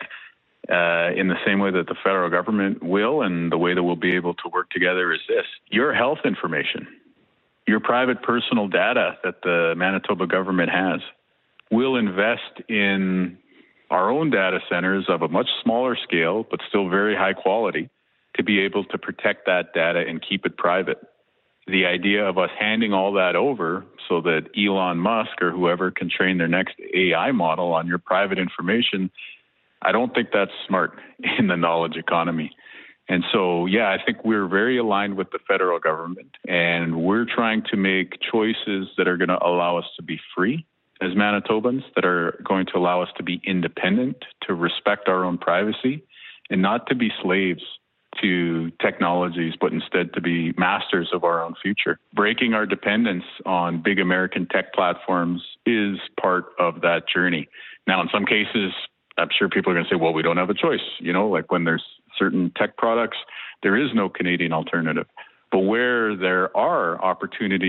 uh, in the same way that the federal government will, and the way that we'll be able to work together is this. Your health information, your private personal data that the Manitoba government has, we'll invest in our own data centers of a much smaller scale, but still very high quality, to be able to protect that data and keep it private. The idea of us handing all that over so that Elon Musk or whoever can train their next A I model on your private information, I don't think that's smart in the knowledge economy. And so, yeah, I think we're very aligned with the federal government, and we're trying to make choices that are going to allow us to be free as Manitobans, that are going to allow us to be independent, to respect our own privacy, and not to be slaves to technologies, but instead to be masters of our own future. Breaking our dependence on big American tech platforms is part of that journey. Now, in some cases, I'm sure people are going to say, well, we don't have a choice. You know, like when there's certain tech products, there is no Canadian alternative. But where there are opportunities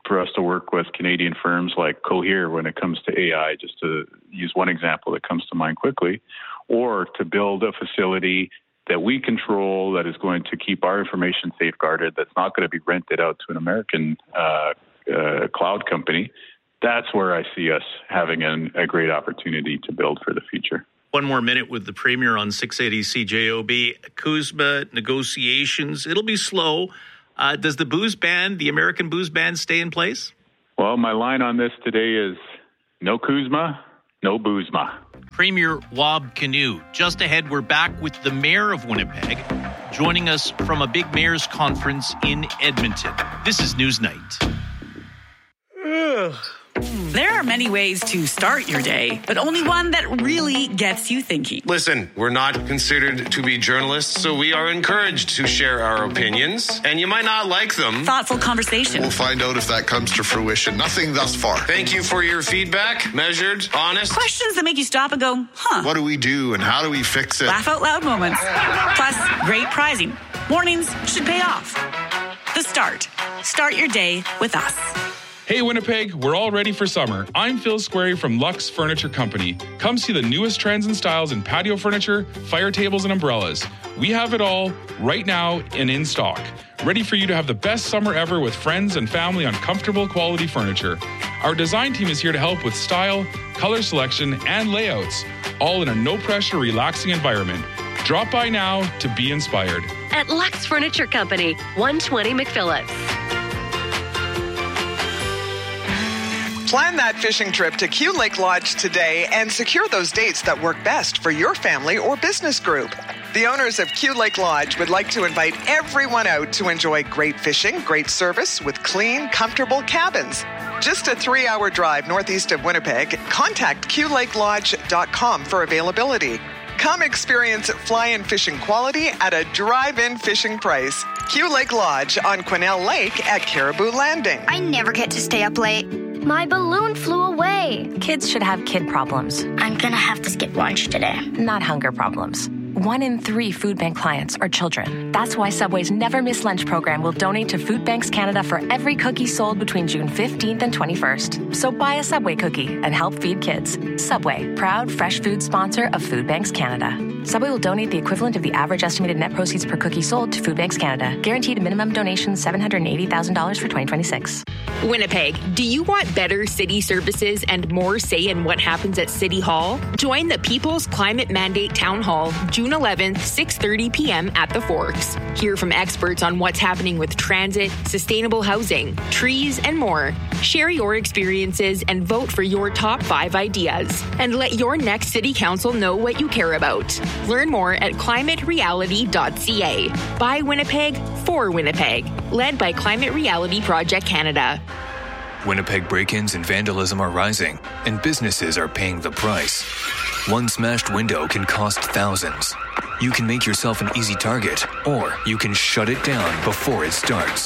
for us to work with Canadian firms like Cohere when it comes to A I, just to use one example that comes to mind quickly, or to build a facility that we control that is going to keep our information safeguarded, that's not going to be rented out to an American uh, uh, cloud company. That's where I see us having an, a great opportunity to build for the future. One more minute with the Premier on six eighty C J O B. CUSMA negotiations, it'll be slow. Uh, does the booze ban, the American booze ban, stay in place? Well, my line on this today is no CUSMA, no boozema. Premier Wab Kinew. Just ahead, we're back with the Mayor of Winnipeg, joining us from a big mayor's conference in Edmonton. This is Newsnight. Ugh. There are many ways to start your day, but only one that really gets you thinking. Listen, we're not considered to be journalists, so we are encouraged to share our opinions, and you might not like them. Thoughtful conversation. We'll find out if that comes to fruition. Nothing thus far. Thank you for your feedback. Measured, honest. Questions that make you stop and go, huh. What do we do and how do we fix it? Laugh out loud moments. Plus, great prizing. Mornings should pay off. The Start. Start your day with us. Hey Winnipeg, we're all ready for summer. I'm Phil Squarey from Lux Furniture Company. Come see the newest trends and styles in patio furniture, fire tables, and umbrellas. We have it all right now and in stock. Ready for you to have the best summer ever with friends and family on comfortable quality furniture. Our design team is here to help with style, color selection, and layouts, all in a no-pressure, relaxing environment. Drop by now to be inspired. At Lux Furniture Company, one twenty McPhillips. Plan that fishing trip to Q Lake Lodge today and secure those dates that work best for your family or business group. The owners of Q Lake Lodge would like to invite everyone out to enjoy great fishing, great service with clean, comfortable cabins. Just a three-hour drive northeast of Winnipeg. Contact Q Lake Lodge dot com for availability. Come experience fly-in fishing quality at a drive-in fishing price. Q Lake Lodge on Quesnel Lake at Caribou Landing. I never get to stay up late. My balloon flew away. Kids should have kid problems. I'm gonna have to skip lunch today. Not hunger problems. One in three food bank clients are children. That's why Subway's Never Miss Lunch program will donate to Food Banks Canada for every cookie sold between June fifteenth and twenty-first. So buy a Subway cookie and help feed kids. Subway, proud fresh food sponsor of Food Banks Canada. Subway will donate the equivalent of the average estimated net proceeds per cookie sold to Food Banks Canada. Guaranteed minimum donation seven hundred eighty thousand dollars for twenty twenty-six. Winnipeg, do you want better city services and more say in what happens at City Hall? Join the People's Climate Mandate Town Hall, June eleventh, six thirty p.m. at the Forks. Hear from experts on what's happening with transit, sustainable housing, trees, and more. Share your experiences and vote for your top five ideas. And let your next City Council know what you care about. Learn more at climate reality dot c a. By Winnipeg, for Winnipeg. Led by Climate Reality Project Canada. Winnipeg break-ins and vandalism are rising, and businesses are paying the price. One smashed window can cost thousands. You can make yourself an easy target, or you can shut it down before it starts.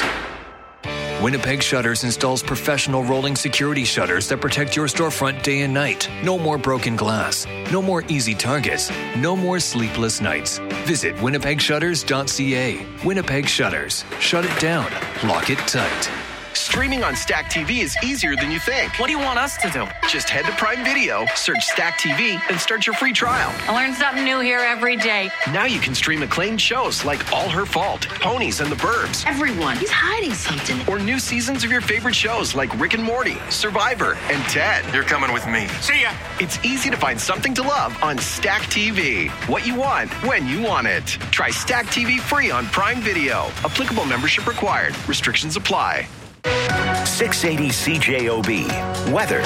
Winnipeg Shutters installs professional rolling security shutters that protect your storefront day and night. No more broken glass. No more easy targets. No more sleepless nights. Visit winnipeg shutters dot c a. Winnipeg Shutters. Shut it down. Lock it tight. Streaming on Stack T V is easier than you think. What do you want us to do? Just head to Prime Video, search Stack T V, and start your free trial. I learn something new here every day. Now you can stream acclaimed shows like All Her Fault, Ponies and the Burbs. Everyone, he's hiding something. Or new seasons of your favorite shows like Rick and Morty, Survivor, and Ted. You're coming with me. See ya. It's easy to find something to love on Stack T V. What you want, when you want it. Try Stack T V free on Prime Video. Applicable membership required. Restrictions apply. six eighty C J O B. Weather.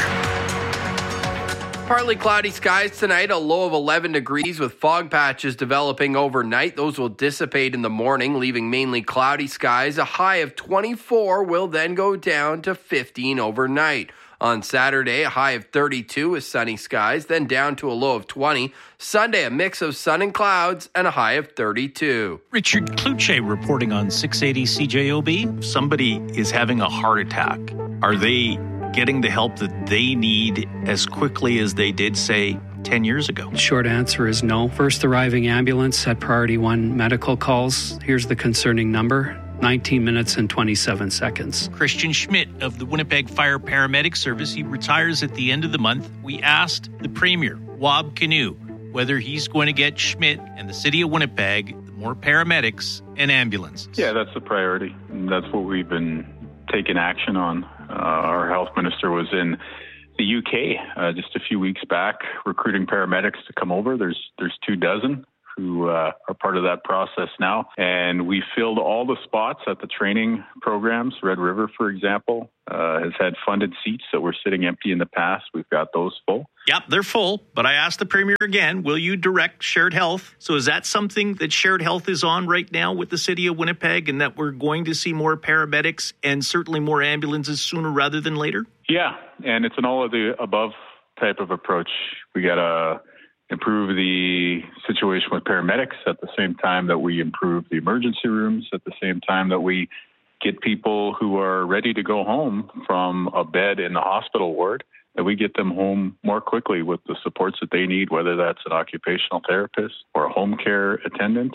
Partly cloudy skies tonight, a low of eleven degrees with fog patches developing overnight. Those will dissipate in the morning, leaving mainly cloudy skies. A high of twenty-four will then go down to fifteen overnight. On Saturday, a high of thirty-two with sunny skies, then down to a low of twenty. Sunday, a mix of sun and clouds and a high of thirty-two. Richard Kluche reporting on six eighty C J O B. Somebody is having a heart attack. Are they getting the help that they need as quickly as they did, say, ten years ago? Short answer is no. First arriving ambulance at priority one medical calls. Here's the concerning number. nineteen minutes and twenty-seven seconds. Christian Schmidt of the Winnipeg Fire Paramedic Service, he retires at the end of the month. We asked the Premier, Wab Kinew, whether he's going to get Schmidt and the city of Winnipeg more paramedics and ambulances. Yeah, that's the priority. That's what we've been taking action on. Uh, our health minister was in the U K uh, just a few weeks back recruiting paramedics to come over. There's there's two dozen who uh, are part of that process now. And we filled all the spots at the training programs. Red River, for example, uh, has had funded seats that were sitting empty in the past. We've got those full. Yep, they're full. But I asked the Premier again, will you direct Shared Health? So is that something that Shared Health is on right now with the city of Winnipeg, and that we're going to see more paramedics and certainly more ambulances sooner rather than later? Yeah, and it's an all of the above type of approach. We got to improve the situation with paramedics at the same time that we improve the emergency rooms, at the same time that we get people who are ready to go home from a bed in the hospital ward, that we get them home more quickly with the supports that they need, whether that's an occupational therapist or a home care attendant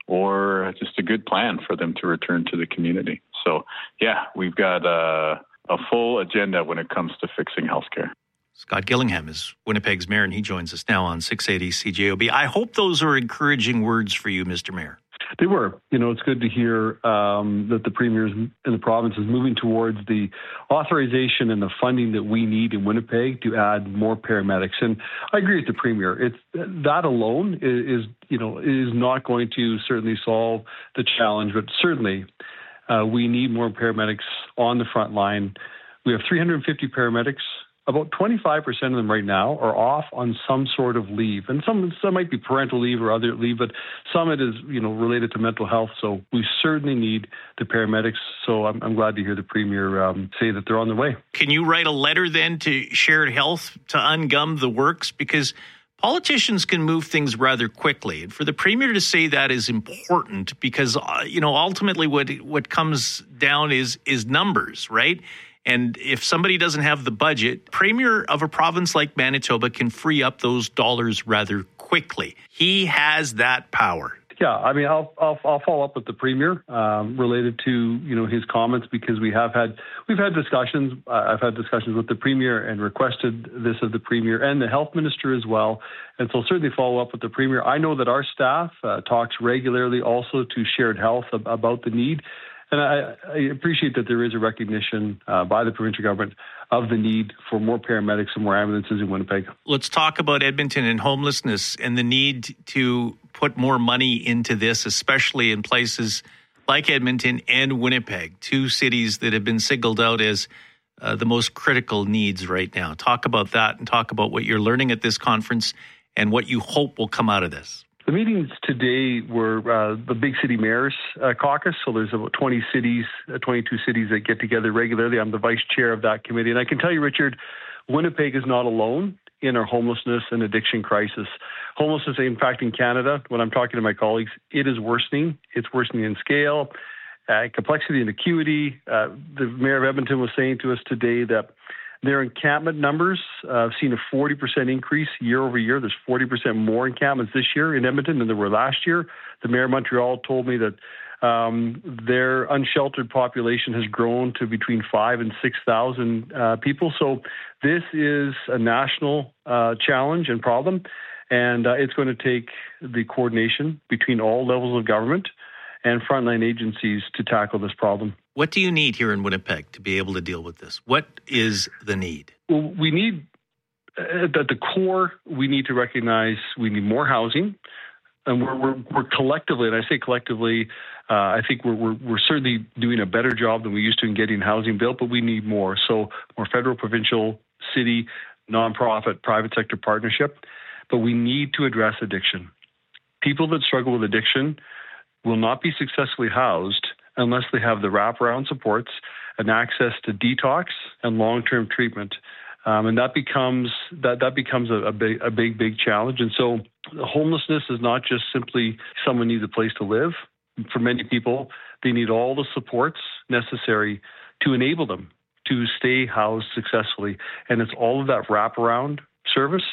or just a good plan for them to return to the community. So, yeah, we've got a, a full agenda when it comes to fixing healthcare. Scott Gillingham is Winnipeg's mayor, and he joins us now on six eighty C J O B. I hope those are encouraging words for you, Mister Mayor. They were. You know, it's good to hear um, that the Premier in the province is moving towards the authorization and the funding that we need in Winnipeg to add more paramedics. And I agree with the Premier. It's that alone is, is you know, is not going to certainly solve the challenge, but certainly uh, we need more paramedics on the front line. We have three hundred fifty paramedics. About twenty-five percent of them right now are off on some sort of leave. And some some might be parental leave or other leave, but some it is, you know, related to mental health. So we certainly need the paramedics. So I'm, I'm glad to hear the Premier um, say that they're on their way. Can you write a letter then to Shared Health to ungum the works? Because politicians can move things rather quickly. And for the Premier to say that is important because, uh, you know, ultimately what what comes down is is numbers, right? And if somebody doesn't have the budget, Premier of a province like Manitoba can free up those dollars rather quickly. He has that power. Yeah, I mean, I'll I'll, I'll follow up with the Premier um, related to you know his comments because we have had we've had discussions. Uh, I've had discussions with the Premier and requested this of the Premier and the Health Minister as well. And so certainly follow up with the Premier. I know that our staff uh, talks regularly also to Shared Health ab- about the need. And I, I appreciate that there is a recognition uh, by the provincial government of the need for more paramedics and more ambulances in Winnipeg. Let's talk about Edmonton and homelessness and the need to put more money into this, especially in places like Edmonton and Winnipeg, two cities that have been singled out as uh, the most critical needs right now. Talk about that and talk about what you're learning at this conference and what you hope will come out of this. The meetings today were uh, the Big City Mayors uh, Caucus. So there's about twenty cities, uh, twenty-two cities that get together regularly. I'm the vice chair of that committee. And I can tell you, Richard, Winnipeg is not alone in our homelessness and addiction crisis. Homelessness, in fact, in Canada, when I'm talking to my colleagues, it is worsening. It's worsening in scale, uh, complexity and acuity. Uh, the mayor of Edmonton was saying to us today that their encampment numbers uh, have seen a forty percent increase year over year. There's forty percent more encampments this year in Edmonton than there were last year. The mayor of Montreal told me that um, their unsheltered population has grown to between five and six thousand uh, people. So this is a national uh, challenge and problem, and uh, it's going to take the coordination between all levels of government and frontline agencies to tackle this problem. What do you need here in Winnipeg to be able to deal with this? What is the need? Well, we need, at the core, we need to recognize we need more housing. And we're, we're, we're collectively, and I say collectively, uh, I think we're, we're, we're certainly doing a better job than we used to in getting housing built, but we need more. So more federal, provincial, city, nonprofit, private sector partnership. But we need to address addiction. People that struggle with addiction will not be successfully housed unless they have the wraparound supports and access to detox and long-term treatment. Um, and that becomes that that becomes a, a big a big big challenge. And so homelessness is not just simply someone needs a place to live. For many people, they need all the supports necessary to enable them to stay housed successfully. And it's all of that wraparound service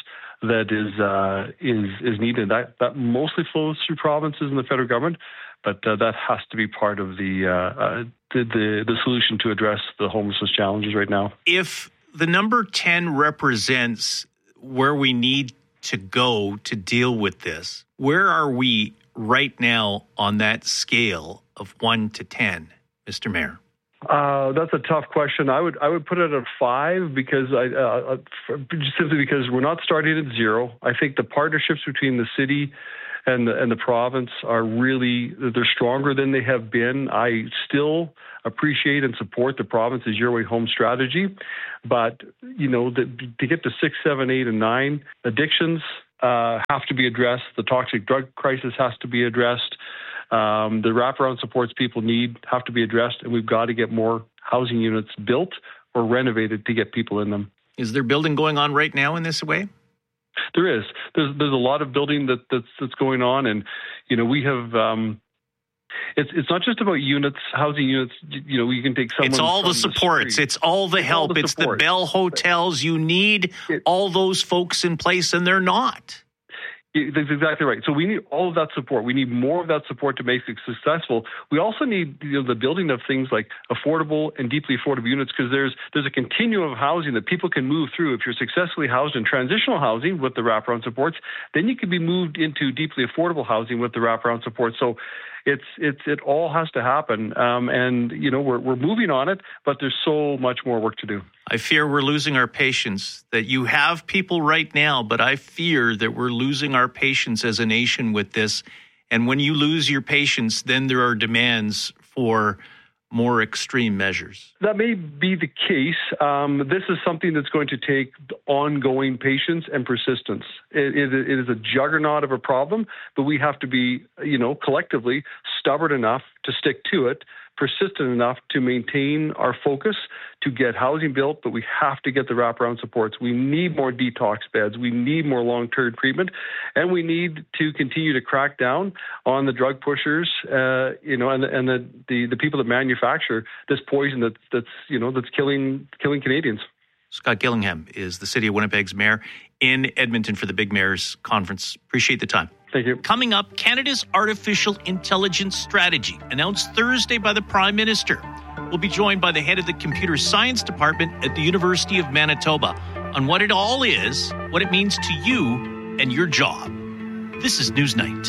that is uh, is is needed. That that mostly flows through provinces and the federal government, but uh, that has to be part of the, uh, uh, the the the solution to address the homelessness challenges right now. If the number ten represents where we need to go to deal with this, where are we right now on that scale of one to ten, Mister Mayor? Uh, that's a tough question. I would I would put it at five because I uh, just simply because we're not starting at zero. I think the partnerships between the city and the, and the province are really, they're stronger than they have been. I still appreciate and support the province's Your Way Home strategy, but you know, the, to get to six, seven, eight, and nine, addictions uh, have to be addressed. The toxic drug crisis has to be addressed. Um, the wraparound supports people need have to be addressed, and we've got to get more housing units built or renovated to get people in them. Is there building going on right now in this way? There is. There's there's a lot of building that that's, that's going on, and you know we have. Um, it's it's not just about units, housing units. You know, you can take someone. It's all the supports. The it's all the help. All the it's support. The Bell hotels. You need it, all those folks in place, and they're not. That's exactly right. So we need all of that support. We need more of that support to make it successful. We also need, you know, the building of things like affordable and deeply affordable units, because there's there's a continuum of housing that people can move through. If you're successfully housed in transitional housing with the wraparound supports, then you can be moved into deeply affordable housing with the wraparound support. So it's it's it all has to happen, um, and you know we're we're moving on it, but there's so much more work to do. I fear we're losing our patience, that you have people right now, but I fear that we're losing our patience as a nation with this. And when you lose your patience, then there are demands for more extreme measures. That may be the case. Um, this is something that's going to take ongoing patience and persistence. It, it, it is a juggernaut of a problem, but we have to be, you know, collectively stubborn enough to stick to it, persistent enough to maintain our focus, to get housing built, but we have to get the wraparound supports. We need more detox beds. We need more long-term treatment, and we need to continue to crack down on the drug pushers, uh, you know, and, and the, the, the people that manufacture this poison that's, that's you know, that's killing killing Canadians. Scott Gillingham is the City of Winnipeg's mayor in Edmonton for the Big Mayors Conference. Appreciate the time. Thank you. Coming up, Canada's artificial intelligence strategy, announced Thursday by the Prime Minister. We'll be joined by the head of the computer science department at the University of Manitoba on what it all is, what it means to you and your job. This is Newsnight.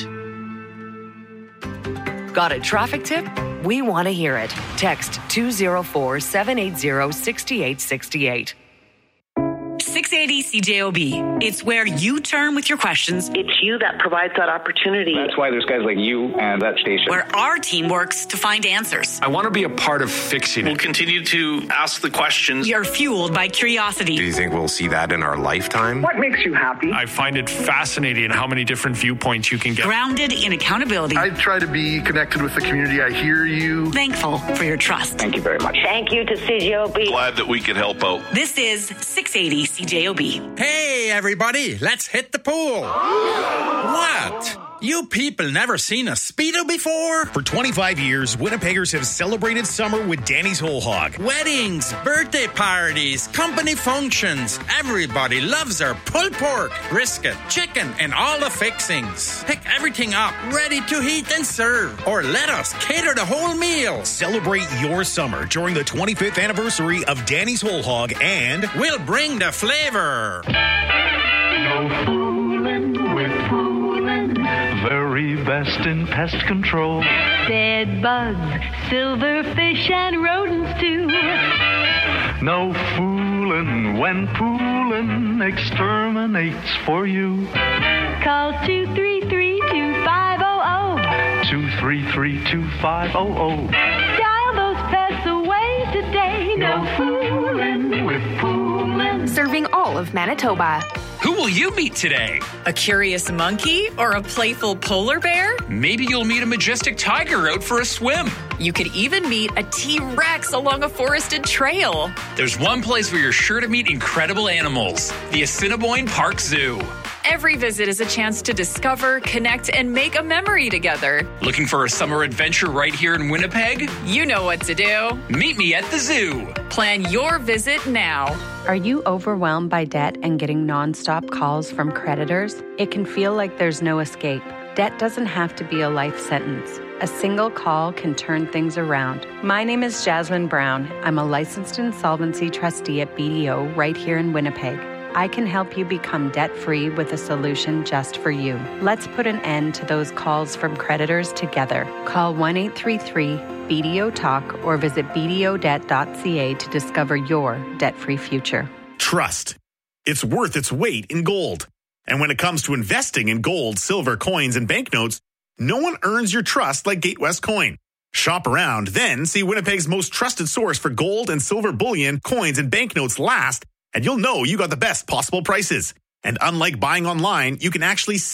Got a traffic tip? We want to hear it. Text two oh four, seven eight zero, six eight six eight. six eighty C J O B. It's where you turn with your questions. It's you that provides that opportunity. That's why there's guys like you and that station. Where our team works to find answers. I want to be a part of fixing it. We'll continue to ask the questions. You're fueled by curiosity. Do you think we'll see that in our lifetime? What makes you happy? I find it fascinating how many different viewpoints you can get. Grounded in accountability. I try to be connected with the community. I hear you. Thankful for your trust. Thank you very much. Thank you to C J O B. Glad that we could help out. This is six eighty C J O B. Hey, everybody, let's hit the pool. What? You people never seen a Speedo before? For twenty-five years, Winnipeggers have celebrated summer with Danny's Whole Hog. Weddings, birthday parties, company functions. Everybody loves our pulled pork, brisket, chicken, and all the fixings. Pick everything up, ready to heat and serve. Or let us cater the whole meal. Celebrate your summer during the twenty-fifth anniversary of Danny's Whole Hog, and we'll bring the flavor. No fooling with fooling. Very best in pest control. Bed bugs, silverfish, and rodents too. No fooling when pooling exterminates for you. Call two three three, two five zero zero. two three three, two five zero zero. Dial those pests away today. No, no fooling with fooling. Serving all of Manitoba. Who will you meet today? A curious monkey or a playful polar bear? Maybe you'll meet a majestic tiger out for a swim. You could even meet a T-Rex along a forested trail. There's one place where you're sure to meet incredible animals, the Assiniboine Park Zoo. Every visit is a chance to discover, connect, and make a memory together. Looking for a summer adventure right here in Winnipeg? You know what to do. Meet me at the zoo. Plan your visit now. Are you overwhelmed by debt and getting nonstop calls from creditors? It can feel like there's no escape. Debt doesn't have to be a life sentence. A single call can turn things around. My name is Jasmine Brown. I'm a licensed insolvency trustee at B D O right here in Winnipeg. I can help you become debt-free with a solution just for you. Let's put an end to those calls from creditors together. Call one eight three three B D O talk or visit b d o debt dot c a to discover your debt-free future. Trust. It's worth its weight in gold. And when it comes to investing in gold, silver, coins, and banknotes, no one earns your trust like Gatewest Coin. Shop around, then see Winnipeg's most trusted source for gold and silver bullion, coins, and banknotes last, and you'll know you got the best possible prices. And unlike buying online, you can actually